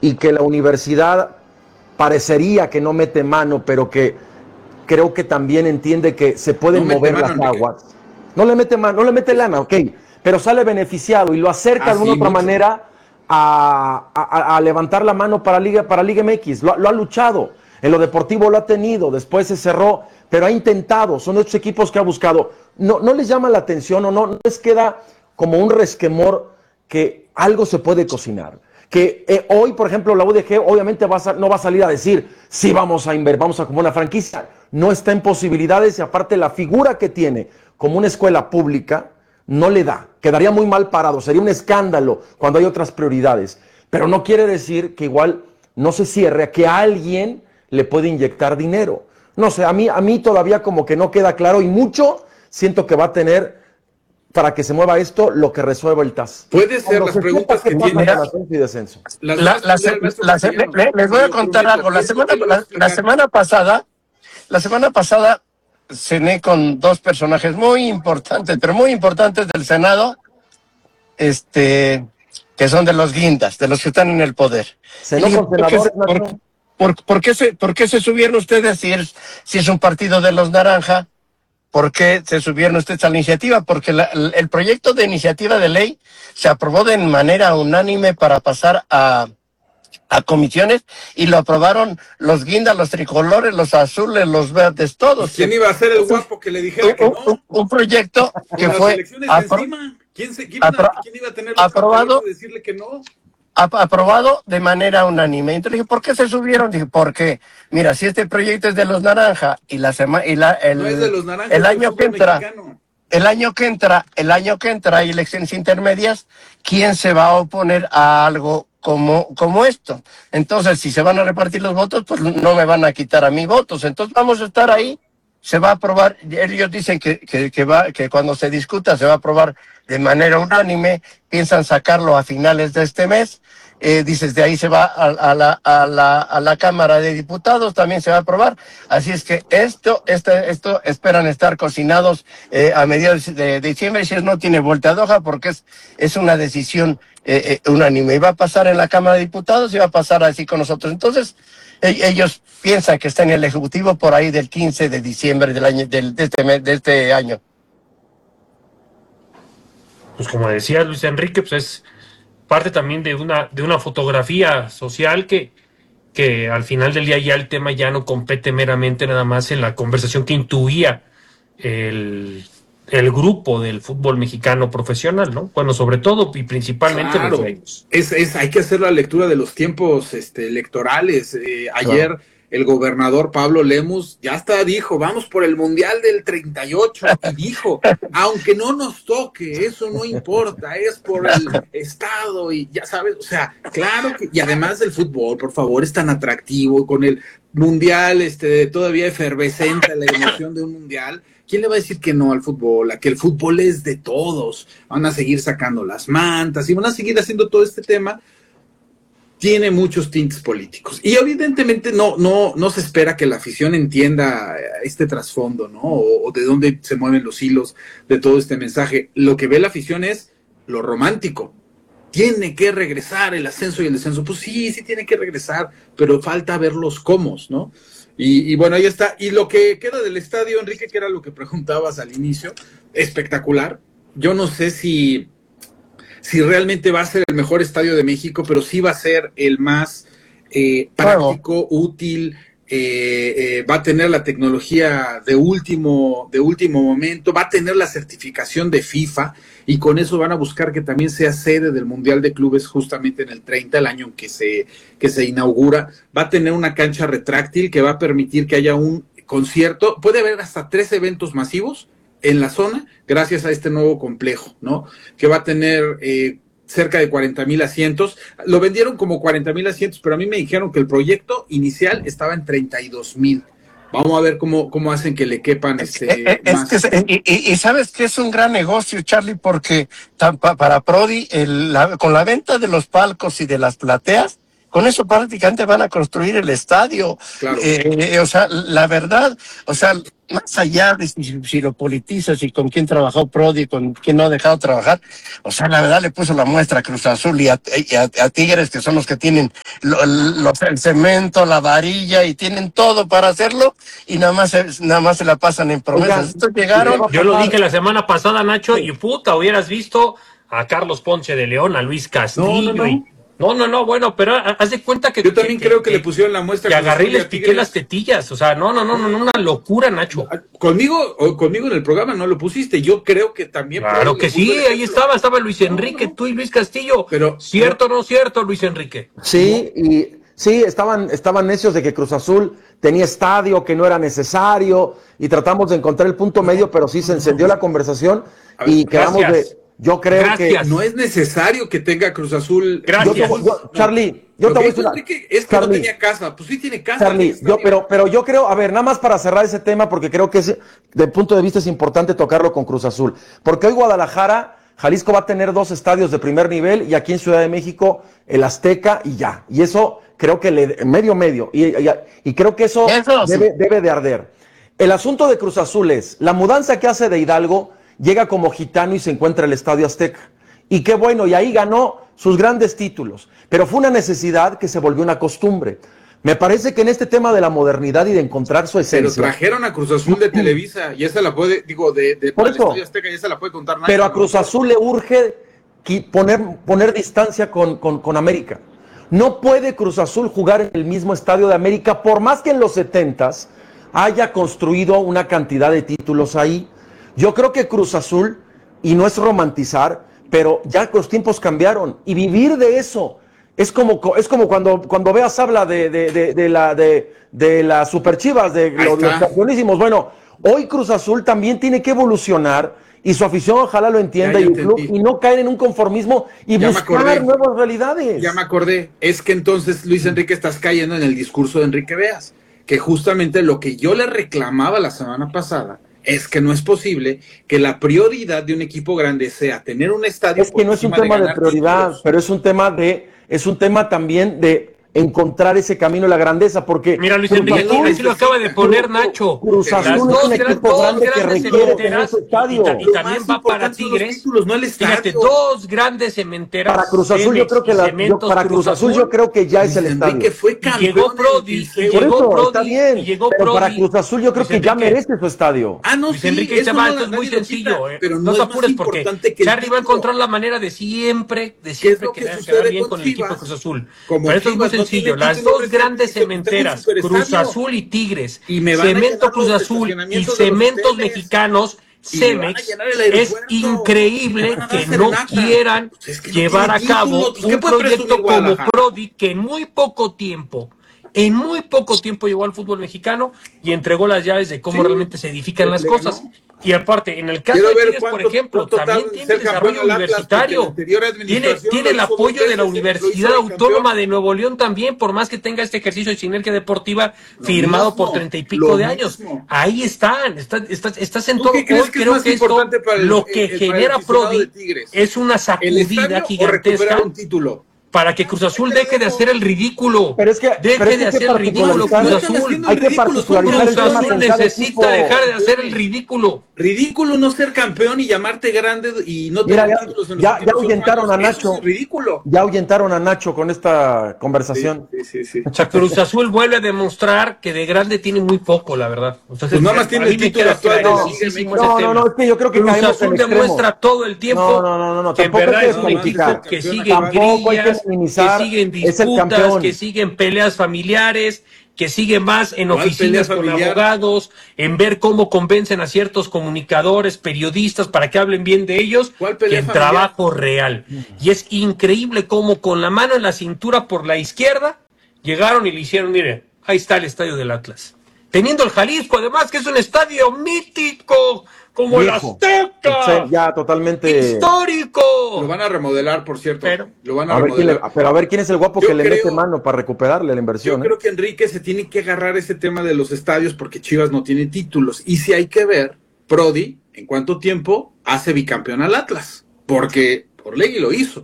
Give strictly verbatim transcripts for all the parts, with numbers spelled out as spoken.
y que la universidad parecería que no mete mano, pero que creo que también entiende que se pueden no mover las aguas. No le mete mano, no le mete lana, ok, pero sale beneficiado y lo acerca ah, de una sí, otra mucho. manera a, a, a levantar la mano para Liga, para Liga M X. Lo, lo ha luchado, en lo deportivo lo ha tenido, después se cerró, pero ha intentado, son estos equipos que ha buscado. No, no les llama la atención o no, no les queda como un resquemor que algo se puede cocinar. Que eh, hoy, por ejemplo, la U D G obviamente va a, no va a salir a decir, sí vamos a invertir, vamos a como una franquicia. No está en posibilidades y aparte la figura que tiene como una escuela pública no le da. Quedaría muy mal parado, sería un escándalo cuando hay otras prioridades. Pero no quiere decir que igual no se cierre a que a alguien le puede inyectar dinero. No sé, a mí, a mí todavía como que no queda claro y mucho siento que va a tener para que se mueva esto lo que resuelva el T A S. Puede ser las preguntas que tiene y descenso. La, la, la, la, la, le, les voy a contar algo. La semana, la, la semana pasada, la semana pasada cené con dos personajes muy importantes, pero muy importantes del Senado, este, que son de los guindas, de los que están en el poder. Cenó con senadores, ¿por, por, por, por, qué se, ¿Por qué se subieron ustedes si es, si es un partido de los naranja? ¿Por qué se subieron ustedes a la iniciativa? Porque la, el proyecto de iniciativa de ley se aprobó de manera unánime para pasar a, a comisiones y lo aprobaron los guindas, los tricolores, los azules, los verdes, todos. ¿Quién iba a ser el guapo que le dijera un, que no? Un, un proyecto que fue apro ¿Quién, se, quién, apro ¿Quién iba a tener los aprobado de decirle que no? aprobado de manera unánime. Entonces dije, ¿por qué se subieron? Dije, porque, mira, si este proyecto es de los naranja y la semana y la el, no es de los naranja, el año que entra, mexicano. el año que entra, el año que entra hay elecciones intermedias, ¿quién se va a oponer a algo como, como esto? Entonces, si se van a repartir los votos, pues no me van a quitar a mí votos. Entonces vamos a estar ahí, se va a aprobar, ellos dicen que, que, que va, que cuando se discuta se va a aprobar de manera unánime, piensan sacarlo a finales de este mes. Eh, dices, de ahí se va a, a, la, a, la, a la Cámara de Diputados, también se va a aprobar. Así es que esto, este, esto esperan estar cocinados eh, a mediados de, de diciembre, si no tiene vuelta de hoja, porque es, es una decisión eh, eh, unánime. Y va a pasar en la Cámara de Diputados y va a pasar así con nosotros. Entonces, eh, ellos piensan que está en el Ejecutivo por ahí del quince de diciembre del año, del, de, este mes, de este año. Pues como decía Luis Enrique, pues es parte también de una, de una fotografía social que, que al final del día ya el tema ya no compete meramente nada más en la conversación que intuía el, el grupo del fútbol mexicano profesional, ¿no? Bueno, sobre todo y principalmente claro, los medios. Es, es, hay que hacer la lectura de los tiempos este, electorales. Eh, ayer claro. El gobernador Pablo Lemus ya hasta dijo, vamos por el Mundial del treinta y ocho, y dijo, aunque no nos toque, eso no importa, es por el Estado, y ya sabes, o sea, claro que, y además del fútbol, por favor, es tan atractivo, con el Mundial este, todavía efervescente, la emoción de un Mundial. ¿Quién le va a decir que no al fútbol? A que el fútbol es de todos, van a seguir sacando las mantas, y van a seguir haciendo todo este tema. Tiene muchos tintes políticos. Y evidentemente no, no, no se espera que la afición entienda este trasfondo, ¿no? O, o de dónde se mueven los hilos de todo este mensaje. Lo que ve la afición es lo romántico. Tiene que regresar el ascenso y el descenso. Pues sí, sí tiene que regresar, pero falta ver los cómo, ¿no? Y, y bueno, ahí está. Y lo que queda del estadio, Enrique, que era lo que preguntabas al inicio, espectacular. Yo no sé si... si realmente va a ser el mejor estadio de México, pero sí va a ser el más eh, práctico, claro. útil, eh, eh, va a tener la tecnología de último, de último momento, va a tener la certificación de FIFA, y con eso van a buscar que también sea sede del Mundial de Clubes justamente en el treinta, el año en que se, que se inaugura. Va a tener una cancha retráctil que va a permitir que haya un concierto, puede haber hasta tres eventos masivos en la zona, gracias a este nuevo complejo, ¿no? Que va a tener eh, cerca de cuarenta mil asientos. Lo vendieron como cuarenta mil asientos, pero a mí me dijeron que el proyecto inicial estaba en treinta y dos mil. Vamos a ver cómo, cómo hacen que le quepan este es, más. Es que, y, y, y sabes que es un gran negocio, Charlie, porque para Prodi, el, la, con la venta de los palcos y de las plateas, con eso prácticamente van a construir el estadio. Claro. Eh, o sea, la verdad, o sea, más allá de si, si lo politizas y con quién trabajó Prodi, con quién no ha dejado trabajar, o sea, la verdad le puso la muestra a Cruz Azul y a, y a, a Tigres, que son los que tienen lo, lo, el cemento, la varilla y tienen todo para hacerlo, y nada más se, nada más se la pasan en promesas. Oigan, estos llegaron. Yo lo dije la semana pasada, Nacho, y puta, hubieras visto a Carlos Ponce de León, a Luis Castillo. No, no, no. Y, no, no, no, bueno, pero haz de cuenta que... Yo también que, creo que, que que le pusieron la muestra. Que agarré y les piqué las tetillas, o sea, no, no, no, no, no, una locura, Nacho. Conmigo, conmigo en el programa no lo pusiste, yo creo que también... Claro que sí, ahí estaba, estaba Luis Enrique, no, no. tú y Luis Castillo. Pero, ¿cierto o no. no cierto, Luis Enrique? Sí, y sí, estaban, estaban necios de que Cruz Azul tenía estadio, que no era necesario, y tratamos de encontrar el punto medio, pero sí se encendió la conversación y quedamos de... Yo creo Gracias. que... No es necesario que tenga Cruz Azul... Gracias. Yo, yo, Charlie, yo Lo te voy a decir... Enrique es que Charlie, no tenía casa, pues sí tiene casa. Charlie, yo, pero, pero yo creo, a ver, nada más para cerrar ese tema, porque creo que es, de punto de vista es importante tocarlo con Cruz Azul, porque hoy Guadalajara, Jalisco va a tener dos estadios de primer nivel, y aquí en Ciudad de México, el Azteca y ya, y eso creo que le, medio medio, y, y, y creo que eso, eso debe, sí. debe de arder. El asunto de Cruz Azul es, la mudanza que hace de Hidalgo, llega como gitano y se encuentra el Estadio Azteca. Y qué bueno, y ahí ganó sus grandes títulos. Pero fue una necesidad que se volvió una costumbre. Me parece que en este tema de la modernidad y de encontrar su esencia... Pero trajeron a Cruz Azul de Televisa, y esa la puede, digo, de, de Por eso, Estadio Azteca, y esa la puede contar nadie. Pero a Cruz Azul le urge poner, poner distancia con, con, con América. No puede Cruz Azul jugar en el mismo estadio de América, por más que en los setentas haya construido una cantidad de títulos ahí. Yo creo que Cruz Azul, y no es romantizar, pero ya los tiempos cambiaron, y vivir de eso es como, es como cuando, cuando Veas habla de, de, de, de, la, de, de las Superchivas, de los, los campeonísimos. Bueno, hoy Cruz Azul también tiene que evolucionar, y su afición ojalá lo entienda, ya, ya y, el club, y no caer en un conformismo y ya buscar nuevas realidades. Ya me acordé, es que entonces, Luis Enrique, estás cayendo en el discurso de Enrique Veas, que justamente lo que yo le reclamaba la semana pasada es que no es posible que la prioridad de un equipo grande sea tener un estadio. Es que no es un tema de, de prioridad, títulos. pero es un tema de, es un tema también de encontrar ese camino de la grandeza, porque... Mira, Luis Enrique, así lo acaba de poner Nacho. Cruz Azul es un equipo grande que requiere tener su estadio. Y, y también va para Tigres. Títulos, no el Fíjate, dos grandes cementeras. Para Cruz Azul yo creo que la, yo, para Cruz Azul yo creo que ya es el estadio. Que fue y llegó Prodi, y llegó Prodi, está bien, y llegó pero Prodi, para Cruz Azul yo creo que ya merece su estadio. Ah, no, Luis sí, Enrique, eso va, no, esto es muy sencillo, eh. pero no, no te apures porque Charlie va a encontrar la manera de siempre, de siempre quedar bien con el equipo de Cruz Azul. Pero esto es muy sencillo, las dos grandes cementeras, Cruz Azul y Tigres, y Cemento Cruz Azul y Cementos Mexicanos, Cemex, es increíble que no quieran llevar a cabo un proyecto como Prodi, que en muy poco tiempo, en muy poco tiempo llegó al fútbol mexicano y entregó las llaves de cómo realmente se edifican las cosas. Y aparte, en el caso de Tigres, por ejemplo, también tiene desarrollo universitario, tiene, tiene el apoyo de la Universidad Autónoma de Nuevo León también, por más que tenga este ejercicio de sinergia deportiva firmado por treinta y pico de años. Ahí están, estás, estás, estás en todo. Hoy creo que esto, lo que genera Prodi es una sacudida gigantesca para que Cruz Azul deje de hacer el ridículo. Pero es que, deje pero es de que hacer el ridículo, Cruz Azul. Hay que particularizar Cruz Azul necesita dejar de hacer el ridículo. Ridículo no ser campeón y llamarte grande y no tener Mira, títulos en los ya, ya ahuyentaron a Nacho. Es ridículo. Ya ahuyentaron a Nacho con esta conversación. Sí, sí, sí. O sea, Cruz Azul vuelve a demostrar que de grande tiene muy poco, la verdad. Entonces, pues nada más tiene el título actual. No, no, no, no, es que yo creo que Cruz Azul demuestra todo el tiempo no, no, no, no, no, que en verdad es un equipo que sigue en grillas, que sigue en disputas, que sigue en peleas familiares, que sigue más en oficinas con abogados, en ver cómo convencen a ciertos comunicadores, periodistas, para que hablen bien de ellos, que en trabajo real. Y es increíble cómo con la mano en la cintura por la izquierda, llegaron y le hicieron, miren, ahí está el estadio del Atlas. Teniendo el Jalisco, además, que es un estadio mítico, como Viejo. el Azteca. Ya, totalmente. ¡Histórico! Lo van a remodelar, por cierto. Pero, lo van a, a ver remodelar. Quién le, pero a ver quién es el guapo yo que le creo, mete mano para recuperarle la inversión. Yo ¿eh? creo que Enrique se tiene que agarrar ese tema de los estadios porque Chivas no tiene títulos. Y si hay que ver, Prodi, en cuánto tiempo hace bicampeón al Atlas. Porque por ley lo hizo.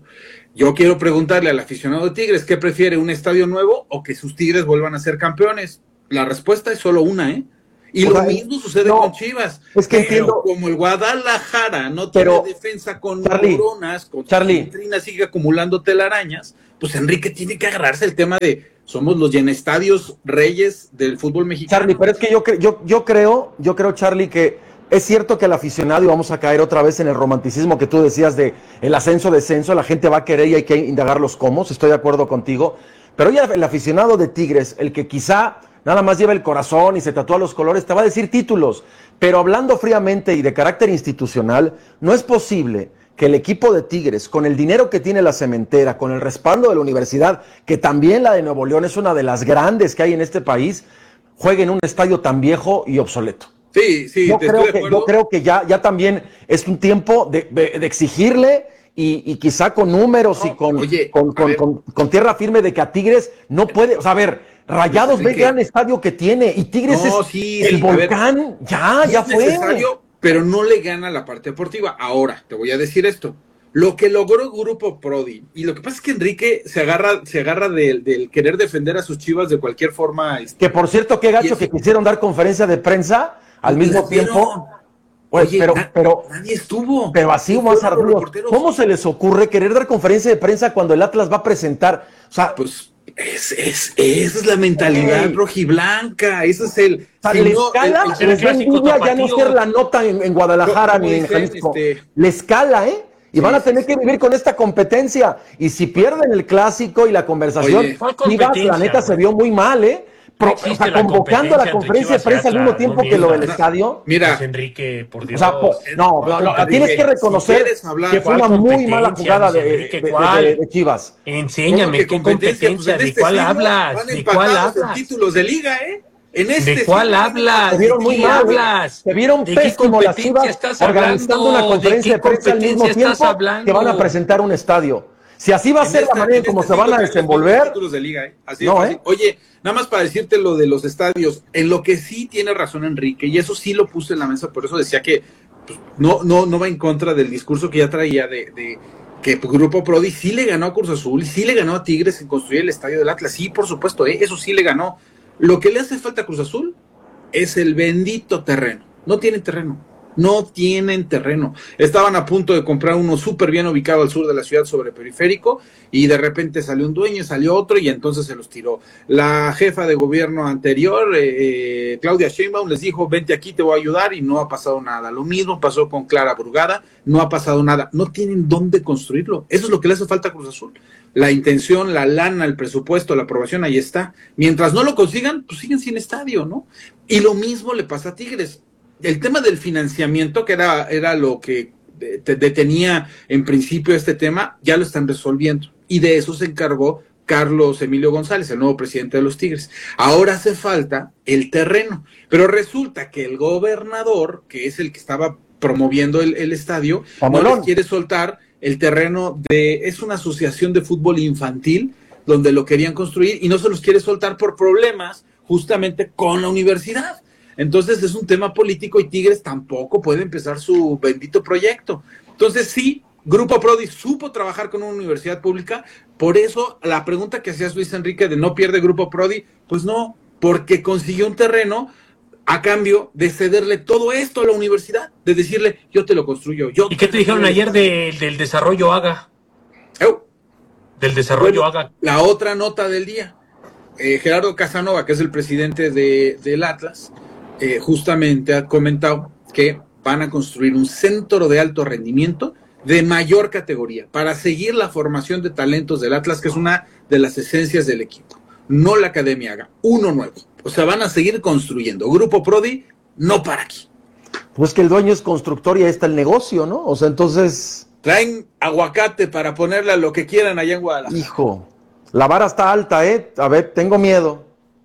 Yo quiero preguntarle al aficionado de Tigres, ¿qué prefiere, un estadio nuevo o que sus Tigres vuelvan a ser campeones? La respuesta es solo una, ¿eh? Y o lo sea, mismo sucede no, con Chivas. Es que pero entiendo. Como el Guadalajara no tiene pero, defensa con Charlie, neuronas, con Charlie. Trina sigue acumulando telarañas, pues Enrique tiene que agarrarse el tema de somos los llenestadios reyes del fútbol mexicano. Charlie, pero es que yo, yo, yo creo, yo creo, Charlie, que es cierto que el aficionado, y vamos a caer otra vez en el romanticismo que tú decías de el ascenso-descenso, la gente va a querer y hay que indagar los cómo, estoy de acuerdo contigo, pero ya el aficionado de Tigres, el que quizá nada más lleva el corazón y se tatúa los colores, te va a decir títulos, pero hablando fríamente y de carácter institucional, no es posible que el equipo de Tigres, con el dinero que tiene la cementera, con el respaldo de la universidad, que también la de Nuevo León es una de las grandes que hay en este país, juegue en un estadio tan viejo y obsoleto. Sí, sí, yo, te creo estoy de que, yo creo que ya, ya también es un tiempo de, de, de exigirle y, y quizá con números no, y con, oye, con, con, con, con tierra firme de que a Tigres no puede, o sea, a ver, Rayados ve el gran estadio que tiene y Tigres no, es sí, el sí, volcán, ver, ya, ya fue. Necesario, pero no le gana la parte deportiva. Ahora, te voy a decir esto. Lo que logró Grupo Prodi, y lo que pasa es que Enrique se agarra, se agarra del, del querer defender a sus Chivas de cualquier forma. Este, que por cierto, qué gacho que quisieron dar conferencia de prensa al mismo tiempo. Oye, pero, na, pero, nadie estuvo. Pero así más arduo. ¿Cómo se les ocurre querer dar conferencia de prensa cuando el Atlas va a presentar? O sea, pues es, es, esa es la mentalidad hey. rojiblanca. Ese es el. O sea, si les no, cala, el, el, les da envidia ya no ser la nota en, en Guadalajara ni en Jalisco. Este... Les cala, ¿eh? Y sí, van a tener sí, que vivir con esta competencia. Y si pierden el clásico y la conversación, Chivas, la neta, se vio muy mal, ¿eh? Pro, o sea, convocando a la conferencia de prensa al mismo tiempo que lo del estadio. Mira, pues Enrique, por Dios. O sea, po, no, no, no, tienes que reconocer si hablar, que fue una muy mala jugada de, Enrique, de, de, de, de Chivas. Enséñame qué competencia, pues en este ¿de cuál hablas? ¿De cuál hablas? Títulos de liga, ¿eh? En este ¿De cuál hablas? Se vieron muy mal, hablas? Se vieron pésimo las Chivas organizando una conferencia de prensa al mismo tiempo que van a presentar un estadio. Si así va a ser la manera en cómo se van a desenvolver. De liga, ¿eh? Así no, es, ¿eh? Oye, nada más para decirte lo de los estadios, en lo que sí tiene razón Enrique, y eso sí lo puse en la mesa, por eso decía que pues, no, no, no va en contra del discurso que ya traía de, de que el Grupo Prodi sí le ganó a Cruz Azul, sí le ganó a Tigres en construir el estadio del Atlas, sí, por supuesto, ¿eh? Eso sí le ganó. Lo que le hace falta a Cruz Azul es el bendito terreno. No tienen terreno. No tienen terreno. Estaban a punto de comprar uno súper bien ubicado al sur de la ciudad sobre periférico y de repente salió un dueño, salió otro y entonces se los tiró. La jefa de gobierno anterior, eh, Claudia Sheinbaum, les dijo, vente aquí, te voy a ayudar y no ha pasado nada. Lo mismo pasó con Clara Brugada, no ha pasado nada. No tienen dónde construirlo. Eso es lo que le hace falta a Cruz Azul. La intención, la lana, el presupuesto, la aprobación, ahí está. Mientras no lo consigan, pues siguen sin estadio, ¿no? Y lo mismo le pasa a Tigres. El tema del financiamiento, que era, era lo que detenía en principio este tema, ya lo están resolviendo. Y de eso se encargó Carlos Emilio González, el nuevo presidente de los Tigres. Ahora hace falta el terreno. Pero resulta que el gobernador, que es el que estaba promoviendo el, el estadio, no les quiere soltar el terreno de... Es una asociación de fútbol infantil donde lo querían construir y no se los quiere soltar por problemas justamente con la universidad. Entonces es un tema político y Tigres tampoco puede empezar su bendito proyecto. Entonces sí, Grupo Prodi supo trabajar con una universidad pública, por eso la pregunta que hacías Luis Enrique de no pierde Grupo Prodi, pues no, porque consiguió un terreno a cambio de cederle todo esto a la universidad, de decirle, yo te lo construyo. Yo ¿Y qué te dijeron ayer de, del desarrollo Haga? Oh. Del desarrollo bueno, Haga. La otra nota del día, eh, Gerardo Casanova, que es el presidente de, del Atlas, Eh, justamente ha comentado que van a construir un centro de alto rendimiento de mayor categoría para seguir la formación de talentos del Atlas, que es una de las esencias del equipo. No la Academia Haga, uno nuevo. O sea, van a seguir construyendo. Grupo Prodi no para aquí. Pues que el dueño es constructor y ahí está el negocio, ¿no? O sea, entonces... Traen aguacate para ponerle a lo que quieran allá en Guadalajara. Hijo, la vara está alta, ¿eh? A ver, tengo miedo.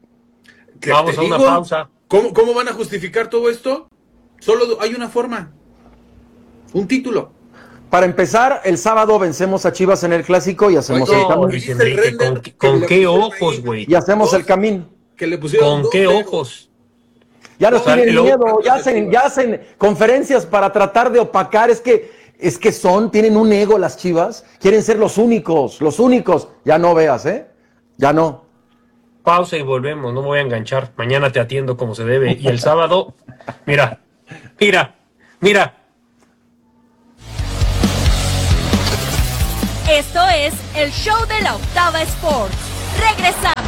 Vamos a una digo? pausa. ¿Cómo, ¿Cómo van a justificar todo esto? Solo hay una forma, un título. Para empezar, el sábado vencemos a Chivas en el Clásico y hacemos Oye, el camino. Luis Enrique, ¿con, con qué ojos, güey? Y hacemos dos, el camino. Que le pusieron ¿Con qué ojos? Ya no tienen miedo, ya hacen, ya hacen conferencias para tratar de opacar. Es que es que son, tienen un ego las Chivas, quieren ser los únicos, los únicos. Ya no veas, ¿eh? Ya no. Pausa y volvemos, no me voy a enganchar. Mañana te atiendo como se debe. Y el sábado, mira, mira, mira. Esto es el show de la Octava Sports. Regresamos.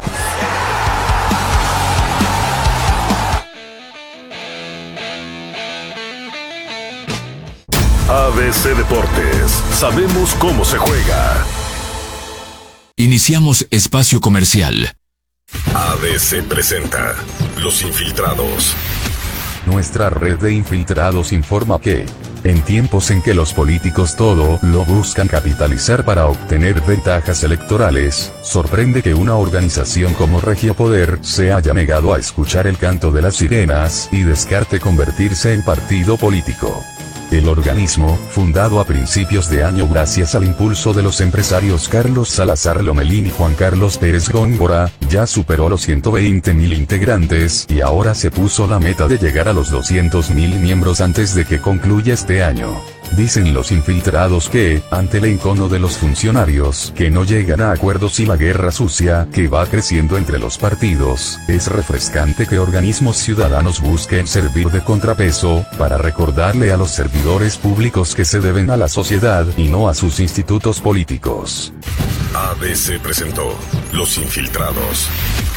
A B C Deportes, sabemos cómo se juega. Iniciamos espacio comercial. A B C presenta Los Infiltrados. Nuestra red de infiltrados informa que, en tiempos en que los políticos todo lo buscan capitalizar para obtener ventajas electorales, sorprende que una organización como Regiopoder se haya negado a escuchar el canto de las sirenas y descarte convertirse en partido político. El organismo, fundado a principios de año gracias al impulso de los empresarios Carlos Salazar Lomelín y Juan Carlos Pérez Góngora, ya superó los ciento veinte mil integrantes y ahora se puso la meta de llegar a los doscientos mil miembros antes de que concluya este año. Dicen los infiltrados que, ante el encono de los funcionarios que no llegan a acuerdos y la guerra sucia que va creciendo entre los partidos, es refrescante que organismos ciudadanos busquen servir de contrapeso, para recordarle a los servidores públicos que se deben a la sociedad y no a sus institutos políticos. A B C presentó Los Infiltrados.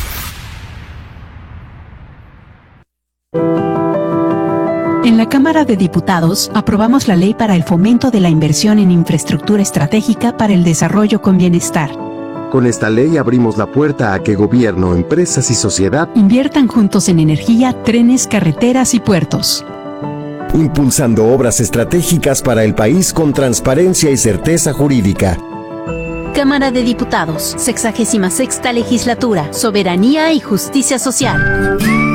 En la Cámara de Diputados, aprobamos la ley para el fomento de la inversión en infraestructura estratégica para el desarrollo con bienestar. Con esta ley abrimos la puerta a que gobierno, empresas y sociedad inviertan juntos en energía, trenes, carreteras y puertos. Impulsando obras estratégicas para el país con transparencia y certeza jurídica. Cámara de Diputados, sexagésima sexta legislatura, soberanía y justicia social.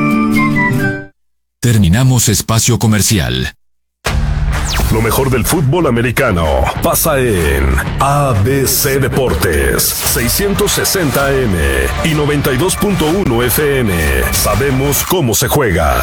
Terminamos espacio comercial. Lo mejor del fútbol americano pasa en A B C Deportes, seiscientos sesenta A M y noventa y dos punto uno F M. Sabemos cómo se juega.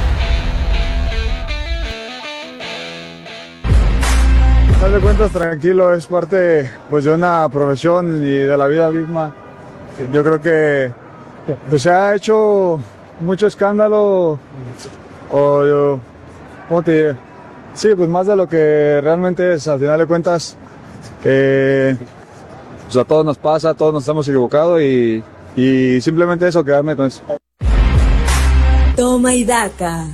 Al de cuentas, tranquilo, es parte pues de una profesión y de la vida misma. Yo creo que pues, se ha hecho mucho escándalo, o yo, ¿cómo te diré? Sí, pues más de lo que realmente es, al final de cuentas, eh, pues a todos nos pasa, todos nos hemos equivocado y, y simplemente eso, quedarme con eso. Toma y daca.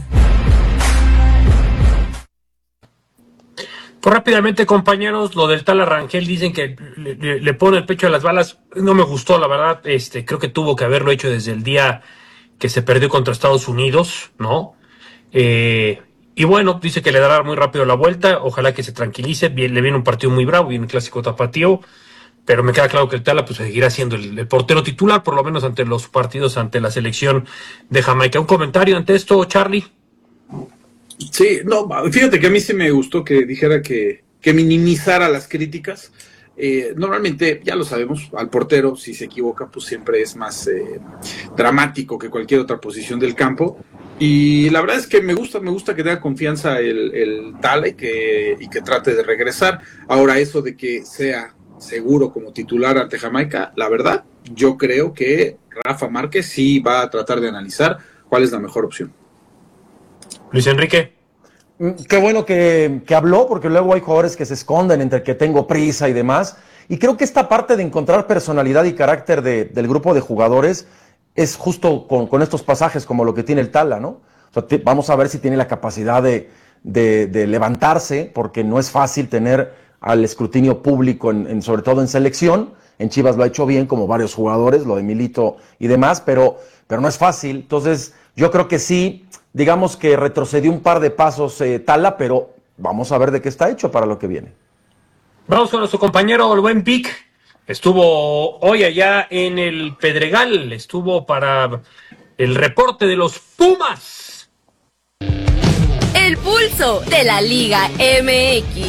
Pues rápidamente, compañeros, lo del tal Rangel, dicen que le, le, le pone el pecho a las balas. No me gustó, la verdad. Este, creo que tuvo que haberlo hecho desde el día que se perdió contra Estados Unidos, ¿no? Eh, y bueno, dice que le dará muy rápido la vuelta. Ojalá que se tranquilice. Bien, le viene un partido muy bravo, viene un clásico tapatío. Pero me queda claro que el Tala pues seguirá siendo el, el portero titular, por lo menos ante los partidos ante la selección de Jamaica. ¿Un comentario ante esto, Charlie? Sí, no, fíjate que a mí sí me gustó que dijera que, que minimizara las críticas. Eh, normalmente, ya lo sabemos, al portero, si se equivoca, pues siempre es más eh, dramático que cualquier otra posición del campo. Y la verdad es que me gusta, me gusta que tenga confianza el, el Tala y que, y que trate de regresar. Ahora, eso de que sea seguro como titular ante Jamaica, la verdad, yo creo que Rafa Márquez sí va a tratar de analizar cuál es la mejor opción. Luis Enrique. Qué bueno que, que habló, porque luego hay jugadores que se esconden entre que tengo prisa y demás. Y creo que esta parte de encontrar personalidad y carácter de, del grupo de jugadores es justo con, con estos pasajes como lo que tiene el Tala, ¿no? O sea, te, vamos a ver si tiene la capacidad de, de, de levantarse, porque no es fácil tener al escrutinio público, en, en, sobre todo en selección. En Chivas lo ha hecho bien, como varios jugadores, lo de Milito y demás, pero, pero no es fácil. Entonces, yo creo que sí, digamos que retrocedió un par de pasos eh, Tala, pero vamos a ver de qué está hecho para lo que viene. Vamos con nuestro compañero, el buen Pic. Estuvo hoy allá en el Pedregal, estuvo para el reporte de los Pumas. El pulso de la Liga M X.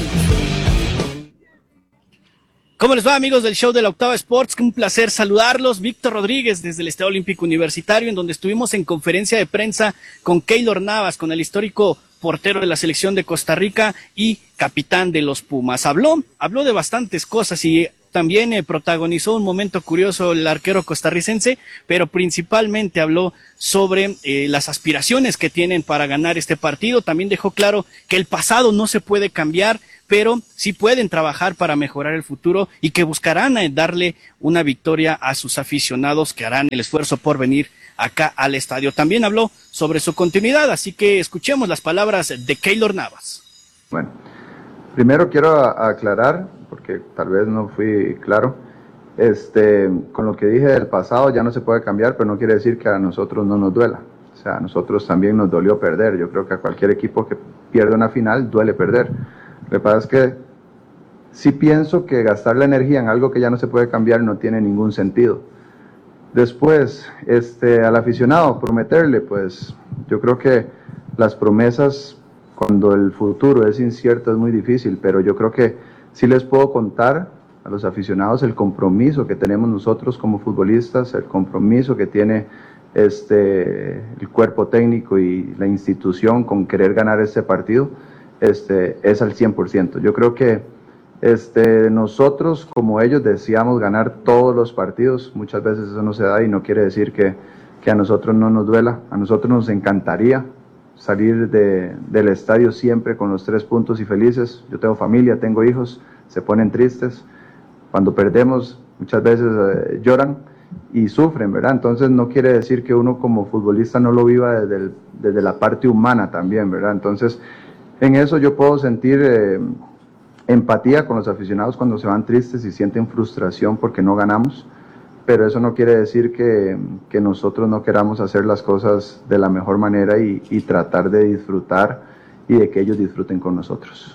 ¿Cómo les va, amigos del show de la Octava Sports? Un placer saludarlos. Víctor Rodríguez desde el Estadio Olímpico Universitario, en donde estuvimos en conferencia de prensa con Keylor Navas, con el histórico portero de la selección de Costa Rica y capitán de los Pumas. Habló, habló de bastantes cosas y también eh, protagonizó un momento curioso el arquero costarricense, pero principalmente habló sobre eh, las aspiraciones que tienen para ganar este partido. También dejó claro que el pasado no se puede cambiar, pero sí pueden trabajar para mejorar el futuro y que buscarán eh, darle una victoria a sus aficionados que harán el esfuerzo por venir acá al estadio. También habló sobre su continuidad, así que escuchemos las palabras de Keylor Navas. Bueno, primero quiero a- aclarar, porque tal vez no fui claro, este, con lo que dije del pasado ya no se puede cambiar, pero no quiere decir que a nosotros no nos duela. O sea, a nosotros también nos dolió perder. Yo creo que a cualquier equipo que pierde una final duele perder. Lo que pasa es que sí pienso que gastar la energía en algo que ya no se puede cambiar no tiene ningún sentido. Después, este, al aficionado, prometerle, pues yo creo que las promesas cuando el futuro es incierto es muy difícil, pero yo creo que sí les puedo contar a los aficionados el compromiso que tenemos nosotros como futbolistas, el compromiso que tiene este, el cuerpo técnico y la institución con querer ganar este partido, este, es al cien por ciento. Yo creo que este, nosotros, como ellos, deseamos ganar todos los partidos. Muchas veces eso no se da y no quiere decir que, que a nosotros no nos duela. A nosotros nos encantaría salir de, del estadio siempre con los tres puntos y felices. Yo tengo familia, tengo hijos, se ponen tristes. Cuando perdemos, muchas veces eh, lloran y sufren, ¿verdad? Entonces no quiere decir que uno como futbolista no lo viva desde, el, desde la parte humana también, ¿verdad? Entonces, en eso yo puedo sentir eh, empatía con los aficionados cuando se van tristes y sienten frustración porque no ganamos, pero eso no quiere decir que, que nosotros no queramos hacer las cosas de la mejor manera y, y tratar de disfrutar y de que ellos disfruten con nosotros.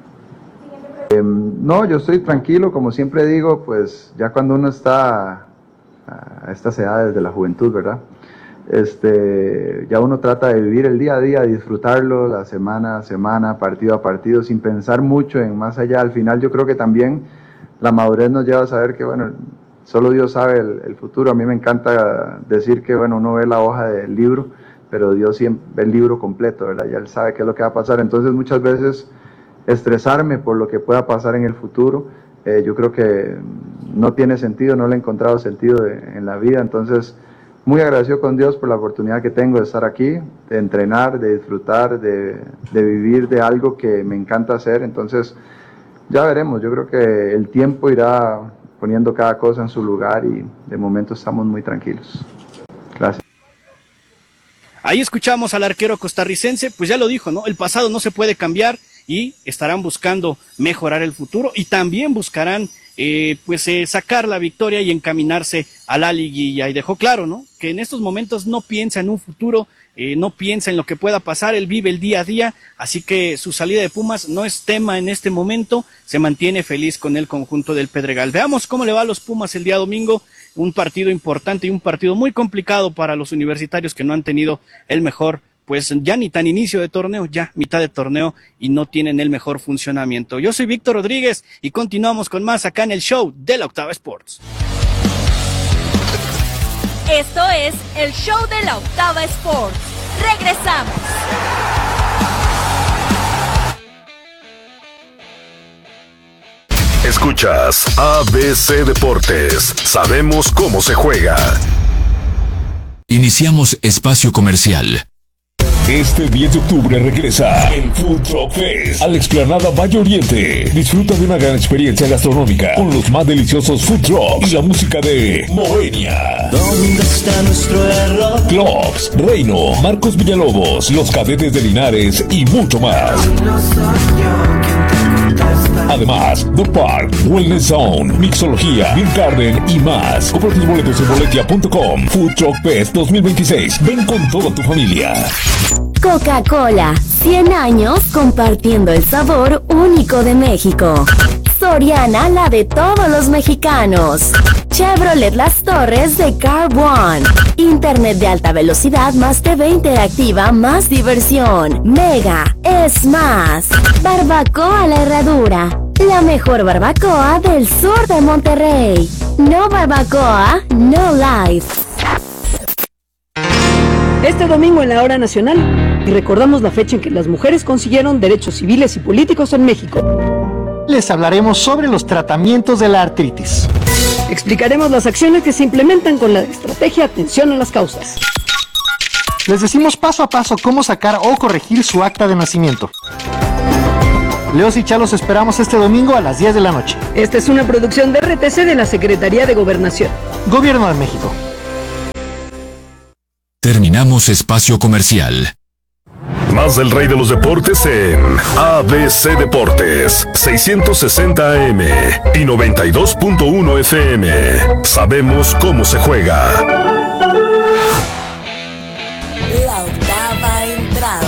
Eh, no, yo estoy tranquilo, como siempre digo, pues ya cuando uno está a estas edades de la juventud, ¿verdad? Este, ya uno trata de vivir el día a día, disfrutarlo, la semana a semana, partido a partido, sin pensar mucho en más allá. Al final yo creo que también la madurez nos lleva a saber que, bueno, solo Dios sabe el, el futuro. A mí me encanta decir que, bueno, uno ve la hoja del libro, pero Dios siempre ve el libro completo, ¿verdad? Ya Él sabe qué es lo que va a pasar. Entonces muchas veces estresarme por lo que pueda pasar en el futuro, eh, yo creo que no tiene sentido, no le he encontrado sentido de, en la vida. Entonces, muy agradecido con Dios por la oportunidad que tengo de estar aquí, de entrenar, de disfrutar, de, de vivir de algo que me encanta hacer. Entonces, ya veremos. Yo creo que el tiempo irá poniendo cada cosa en su lugar y de momento estamos muy tranquilos. Gracias. Ahí escuchamos al arquero costarricense, pues ya lo dijo, ¿no? El pasado no se puede cambiar y estarán buscando mejorar el futuro y también buscarán eh, pues eh, sacar la victoria y encaminarse a la liguilla. Y dejó claro, ¿no? Que en estos momentos no piensa en un futuro, eh, no piensa en lo que pueda pasar, él vive el día a día, así que su salida de Pumas no es tema en este momento, se mantiene feliz con el conjunto del Pedregal. Veamos cómo le va a los Pumas el día domingo, un partido importante y un partido muy complicado para los universitarios que no han tenido el mejor, pues ya ni tan inicio de torneo, ya mitad de torneo y no tienen el mejor funcionamiento. Yo soy Víctor Rodríguez y continuamos con más acá en el show de la Octava Sports. Esto es el show de la Octava Sports. Regresamos. Escuchas A B C Deportes. Sabemos cómo se juega. Iniciamos espacio comercial. Este diez de octubre regresa el Food Truck Fest a la explanada Valle Oriente. Disfruta de una gran experiencia gastronómica con los más deliciosos food trucks y la música de Moenia. ¿Dónde está nuestro error? Clocks, Reino, Marcos Villalobos, Los Cadetes de Linares y mucho más. Además, The Park, Wellness Zone, Mixología, Beer Garden y más. Compra tus boletos en boletia punto com. Food Truck Fest dos mil veintiséis. Ven con toda tu familia. Coca-Cola, cien años compartiendo el sabor único de México. Soriana, la de todos los mexicanos. Chevrolet Las Torres de Car One. Internet de alta velocidad más T V interactiva más diversión. Mega es más. Barbacoa La Herradura. La mejor barbacoa del sur de Monterrey. No barbacoa, no life. Este domingo en la Hora Nacional, y recordamos la fecha en que las mujeres consiguieron derechos civiles y políticos en México. Les hablaremos sobre los tratamientos de la artritis. Explicaremos las acciones que se implementan con la estrategia Atención a las Causas. Les decimos paso a paso cómo sacar o corregir su acta de nacimiento. Leos y Chalos esperamos este domingo a las diez de la noche. Esta es una producción de R T C de la Secretaría de Gobernación. Gobierno de México. Terminamos espacio comercial. Más del rey de los deportes en A B C Deportes, seiscientos sesenta A M y noventa y dos punto uno F M. Sabemos cómo se juega. La octava entrada.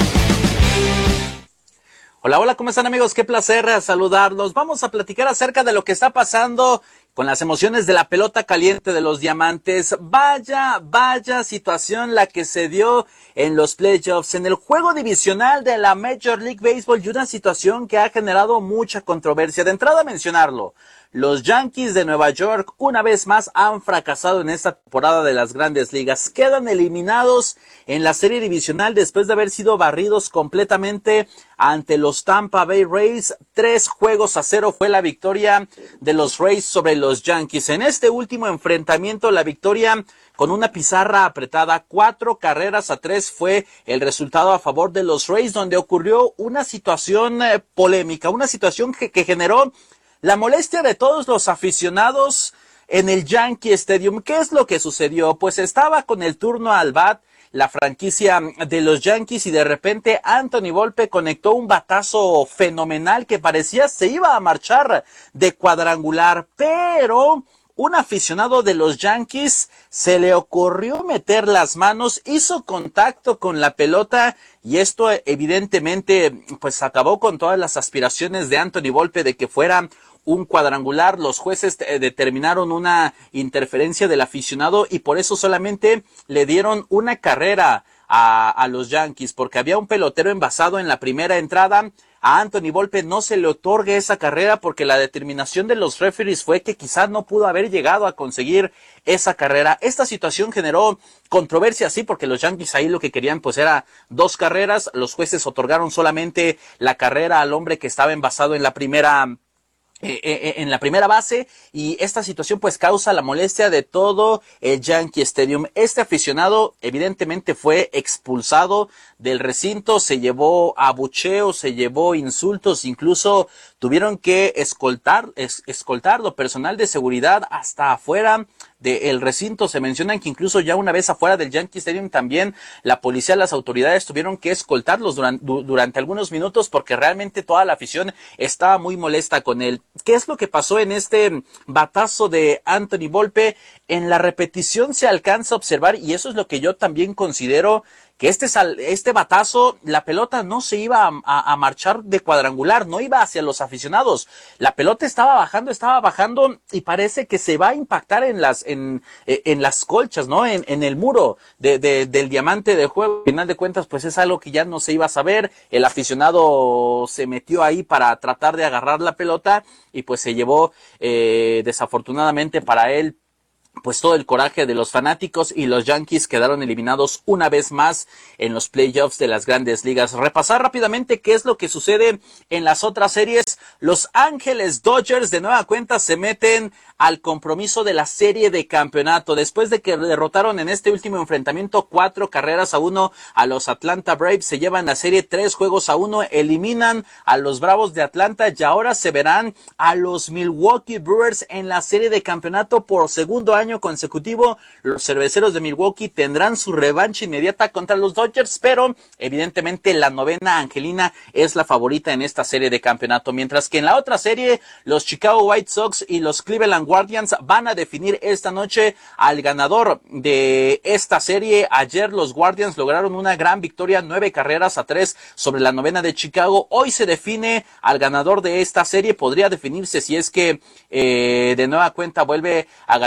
Hola, hola, ¿cómo están, amigos? Qué placer saludarlos. Vamos a platicar acerca de lo que está pasando con las emociones de la pelota caliente de los Diamantes. Vaya, vaya situación la que se dio en los playoffs, en el juego divisional de la Major League Baseball, y una situación que ha generado mucha controversia. De entrada, mencionarlo. Los Yankees de Nueva York una vez más han fracasado en esta temporada de las Grandes Ligas. Quedan eliminados en la serie divisional después de haber sido barridos completamente ante los Tampa Bay Rays. Tres juegos a cero fue la victoria de los Rays sobre los Yankees. En este último enfrentamiento, la victoria con una pizarra apretada, cuatro carreras a tres, fue el resultado a favor de los Rays, donde ocurrió una situación eh, polémica, una situación que, que generó la molestia de todos los aficionados en el Yankee Stadium. ¿Qué es lo que sucedió? Pues estaba con el turno al bat la franquicia de los Yankees y de repente Anthony Volpe conectó un batazo fenomenal que parecía se iba a marchar de cuadrangular, pero un aficionado de los Yankees se le ocurrió meter las manos, hizo contacto con la pelota y esto evidentemente pues acabó con todas las aspiraciones de Anthony Volpe de que fuera un cuadrangular. Los jueces eh, determinaron una interferencia del aficionado y por eso solamente le dieron una carrera a, a los Yankees, porque había un pelotero envasado en la primera entrada. A Anthony Volpe no se le otorgue esa carrera porque la determinación de los referees fue que quizás no pudo haber llegado a conseguir esa carrera. Esta situación generó controversia, sí, porque los Yankees ahí lo que querían pues era dos carreras. Los jueces otorgaron solamente la carrera al hombre que estaba envasado en la primera Eh, eh, en la primera base, y esta situación pues causa la molestia de todo el Yankee Stadium. Este aficionado evidentemente fue expulsado del recinto, se llevó abucheos, se llevó insultos, incluso tuvieron que escoltar, es, escoltarlo, personal de seguridad hasta afuera del recinto. Se mencionan que incluso ya una vez afuera del Yankee Stadium también la policía, las autoridades tuvieron que escoltarlos durante, durante algunos minutos porque realmente toda la afición estaba muy molesta con él. ¿Qué es lo que pasó en este batazo de Anthony Volpe? En la repetición se alcanza a observar, y eso es lo que yo también considero, que este, sal, este batazo, la pelota no se iba a, a, a marchar de cuadrangular, no iba hacia los aficionados. La pelota estaba bajando, estaba bajando y parece que se va a impactar en las, en, en las colchas, ¿no? En, en el muro de, de, del diamante de juego. Al final de cuentas, pues es algo que ya no se iba a saber. El aficionado se metió ahí para tratar de agarrar la pelota y pues se llevó, eh, desafortunadamente para él, pues todo el coraje de los fanáticos, y los Yankees quedaron eliminados una vez más en los playoffs de las Grandes Ligas. Repasar rápidamente qué es lo que sucede en las otras series. Los Ángeles Dodgers de nueva cuenta se meten al compromiso de la serie de campeonato después de que derrotaron en este último enfrentamiento cuatro carreras a uno a los Atlanta Braves. Se llevan la serie tres juegos a uno, eliminan a los Bravos de Atlanta y ahora se verán a los Milwaukee Brewers en la serie de campeonato por segundo año consecutivo. Los cerveceros de Milwaukee tendrán su revancha inmediata contra los Dodgers, pero evidentemente la novena angelina es la favorita en esta serie de campeonato, mientras que en la otra serie los Chicago White Sox y los Cleveland Guardians van a definir esta noche al ganador de esta serie. Ayer los Guardians lograron una gran victoria, nueve carreras a tres sobre la novena de Chicago. Hoy se define al ganador de esta serie. Podría definirse si es que eh, de nueva cuenta vuelve a ganar la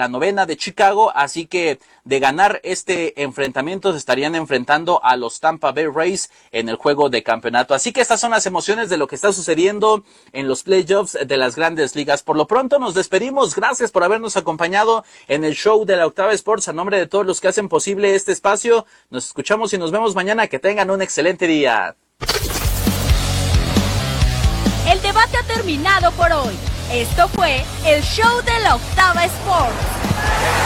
la novena de Chicago, así que de ganar este enfrentamiento se estarían enfrentando a los Tampa Bay Rays en el juego de campeonato. Así que estas son las emociones de lo que está sucediendo en los playoffs de las grandes ligas. Por lo pronto nos despedimos, gracias por habernos acompañado en el show de la Octava Sports. A nombre de todos los que hacen posible este espacio, nos escuchamos y nos vemos mañana. Que tengan un excelente día. El debate ha terminado por hoy. Esto fue el show de la Octava Sports.